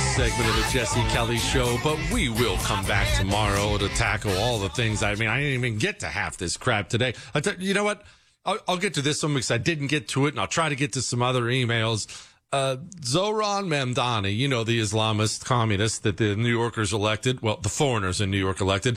segment of the Jesse Kelly Show, but we will come back tomorrow to tackle all the things. I mean, I didn't even get to half this crap today. You know what? I'll get to this one because I didn't get to it, and I'll try to get to some other emails. Zohran Mamdani, you know, the Islamist communist that the New Yorkers elected, well, the foreigners in New York elected,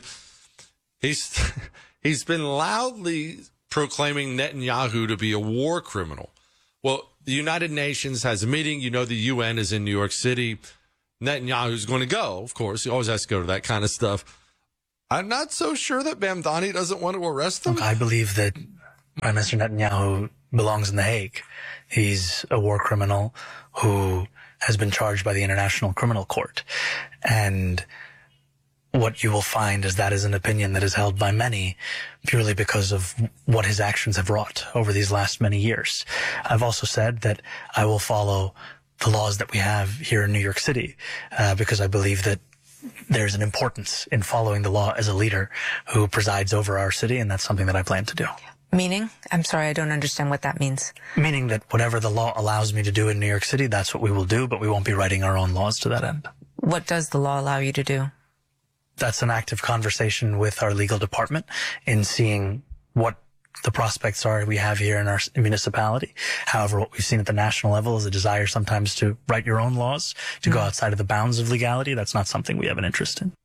he's been loudly proclaiming Netanyahu to be a war criminal. Well, the United Nations has a meeting. You know, the UN is in New York City. Netanyahu's going to go, of course. He always has to go to that kind of stuff. I'm not so sure that Mamdani doesn't want to arrest him. Look, I believe that Mr. Netanyahu belongs in The Hague. He's a war criminal who has been charged by the International Criminal Court. And what you will find is that is an opinion that is held by many purely because of what his actions have wrought over these last many years. I've also said that I will follow the laws that we have here in New York City, because I believe that there's an importance in following the law as a leader who presides over our city, and that's something that I plan to do. Meaning? I'm sorry, I don't understand what that means. Meaning that whatever the law allows me to do in New York City, that's what we will do, but we won't be writing our own laws to that end. What does the law allow you to do? That's an active conversation with our legal department in seeing what the prospects are we have here in our municipality. However, what we've seen at the national level is a desire sometimes to write your own laws, to go outside of the bounds of legality. That's not something we have an interest in.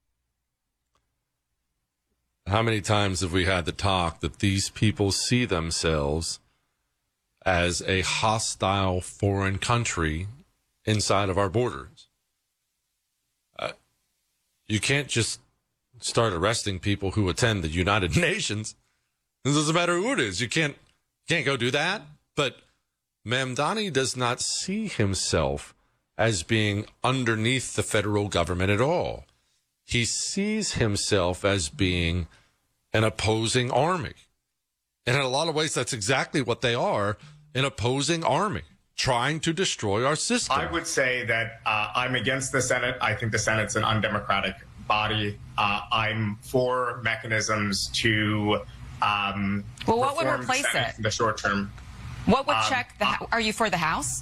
How many times have we had the talk that these people see themselves as a hostile foreign country inside of our borders? You can't just start arresting people who attend the United Nations. It doesn't matter who it is. You can't go do that. But Mamdani does not see himself as being underneath the federal government at all. He sees himself as being an opposing army. And in a lot of ways, that's exactly what they are, an opposing army, trying to destroy our system. I would say that I'm against the Senate. I think the Senate's an undemocratic body. I'm for mechanisms to well, what would replace it in the short term? What would check the? Are you for the House?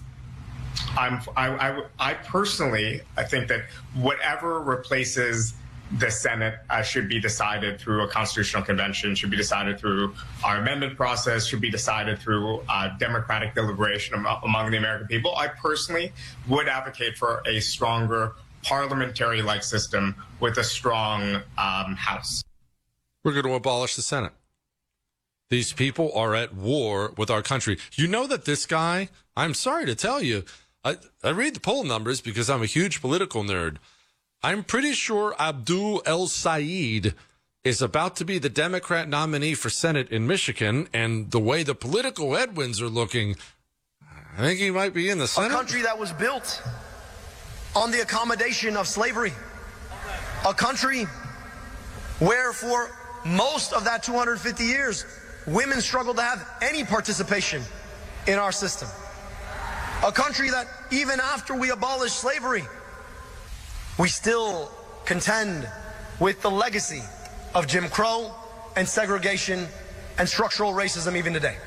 I personally, I think that whatever replaces the Senate should be decided through a constitutional convention, should be decided through our amendment process, should be decided through democratic deliberation among the American people. I personally would advocate for a stronger parliamentary-like system with a strong House. We're going to abolish the Senate. These people are at war with our country. You know that this guy, I'm sorry to tell you, I read the poll numbers because I'm a huge political nerd. I'm pretty sure Abdul El Sayed is about to be the Democrat nominee for Senate in Michigan, and the way the political headwinds are looking, I think he might be in the Senate. A country that was built on the accommodation of slavery. A country where for most of that 250 years, women struggled to have any participation in our system. A country that even after we abolished slavery, we still contend with the legacy of Jim Crow and segregation and structural racism even today.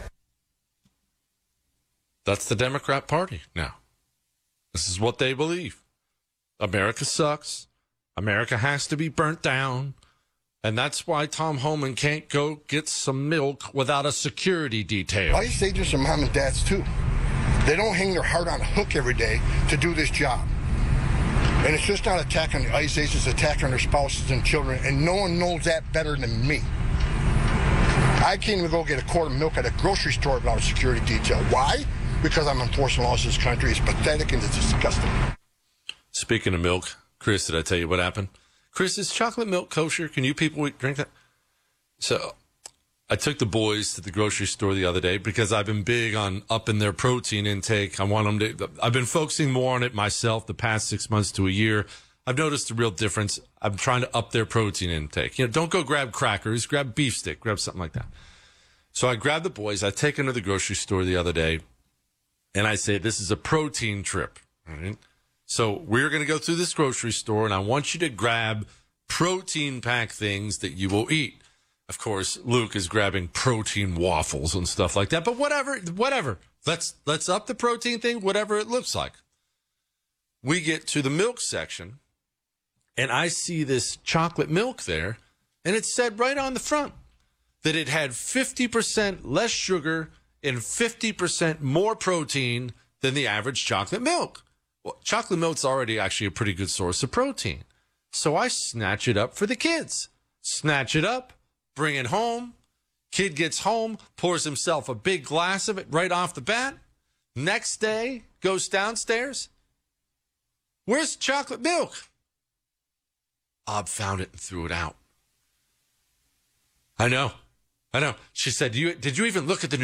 That's the Democrat Party now. This is what they believe. America sucks. America has to be burnt down. And that's why Tom Homan can't go get some milk without a security detail. ICE agents are mom and dads too. They don't hang their heart on a hook every day to do this job. And it's just not attack on the ICE agents, attack on their spouses and children, and no one knows that better than me. I can't even go get a quart of milk at a grocery store without a security detail. Why? Because I'm enforcing laws in this country. It's pathetic and it's disgusting. Speaking of milk, Chris, did I tell you what happened? Chris, is chocolate milk kosher? Can you people drink that? So I took the boys to the grocery store the other day because I've been big on upping their protein intake. I want them to, I've been focusing more on it myself the past 6 months to a year. I've noticed a real difference. I'm trying to up their protein intake. You know, don't go grab crackers, grab beef stick, grab something like that. So I grabbed the boys. I take them to the grocery store the other day and I say, this is a protein trip. All right? So we're going to go through this grocery store, and I want you to grab protein pack things that you will eat. Of course, Luke is grabbing protein waffles and stuff like that. But whatever. Let's up the protein thing, whatever it looks like. we get to the milk section, and I see this chocolate milk there, and it said right on the front that it had 50% less sugar and 50% more protein than the average chocolate milk. Well, chocolate milk's already actually a pretty good source of protein. So I snatch it up for the kids. Snatch it up, bring it home. Kid gets home, pours himself a big glass of it right off the bat. Next day, goes downstairs. Where's the chocolate milk? Bob found it and threw it out. I know. She said, did you even look at the